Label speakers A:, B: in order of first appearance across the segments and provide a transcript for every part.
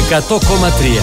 A: 100,3.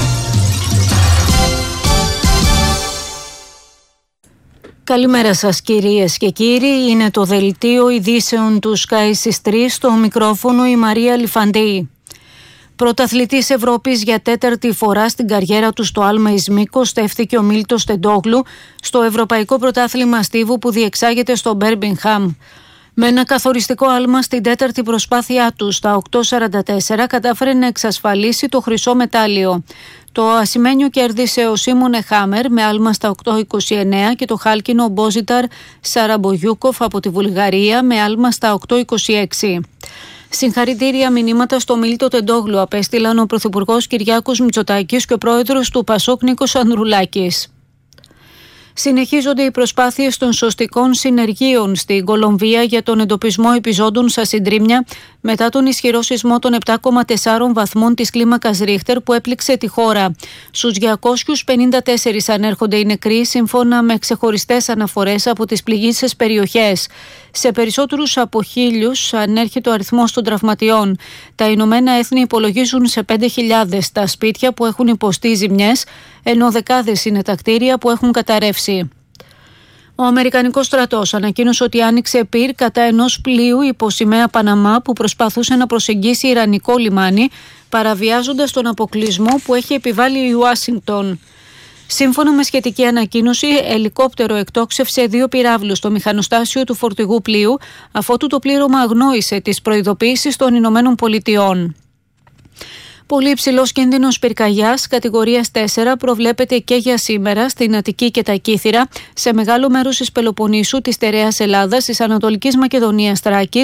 B: Καλημέρα σας κυρίες και κύριοι, είναι το δελτίο ειδήσεων του Sky στις 3, στο μικρόφωνο η Μαρία Λιφαντή. Πρωταθλητής Ευρώπης για τέταρτη φορά στην καριέρα του στο άλμα εις μήκος στέφθηκε ο Μίλτος Τεντόγλου στο Ευρωπαϊκό Πρωτάθλημα Στίβου που διεξάγεται στο Μπέρμιγχαμ. Με ένα καθοριστικό άλμα στην τέταρτη προσπάθειά του στα 8.44 κατάφερε να εξασφαλίσει το χρυσό μετάλλιο. Το ασημένιο κέρδισε ο Σίμονε Χάμερ με άλμα στα 8.29 και το χάλκινο Μπόζιταρ Σαραμπογιούκοφ από τη Βουλγαρία με άλμα στα 8.26. Συγχαρητήρια μηνύματα στο Μίλτο Τεντόγλου απέστειλαν ο Πρωθυπουργός Κυριάκος Μητσοτάκης και ο Πρόεδρος του Πασόκ Νίκος Ανδρουλάκης. Συνεχίζονται οι προσπάθειες των σωστικών συνεργείων στην Κολομβία για τον εντοπισμό επιζώντων στα συντρίμμια μετά τον ισχυρό σεισμό των 7,4 βαθμών της κλίμακας Ρίχτερ που έπληξε τη χώρα. Στους 254 ανέρχονται οι νεκροί σύμφωνα με ξεχωριστές αναφορές από τις πληγείσες περιοχές. Σε περισσότερους από 1.000 ανέρχεται ο αριθμός των τραυματιών. Τα Ηνωμένα Έθνη υπολογίζουν σε 5.000 τα σπίτια που έχουν υποστεί ζημιές, ενώ δεκάδες είναι τα κτίρια που έχουν καταρρεύσει. Ο Αμερικανικός στρατός ανακοίνωσε ότι άνοιξε πυρ κατά ενός πλοίου υπό σημαία Παναμά που προσπαθούσε να προσεγγίσει ιρανικό λιμάνι, παραβιάζοντας τον αποκλεισμό που έχει επιβάλει η Ουάσιγκτον. Σύμφωνα με σχετική ανακοίνωση, ελικόπτερο εκτόξευσε 2 πυράβλους στο μηχανοστάσιο του φορτηγού πλοίου, αφότου το πλήρωμα αγνόησε τις προειδοποιήσεις των Ηνωμένων Πολιτειών. Πολύ υψηλός κίνδυνος πυρκαγιάς κατηγορίας 4 προβλέπεται και για σήμερα στην Αττική και τα Κύθυρα, σε μεγάλο μέρος της Πελοποννήσου, της Στερεάς Ελλάδας, της Ανατολικής Μακεδονίας, Θράκης,